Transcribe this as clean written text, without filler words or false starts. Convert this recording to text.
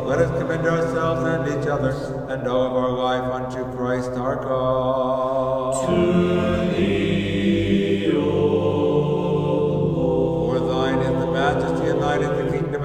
let us commend ourselves and each other and all of our life unto Christ our God.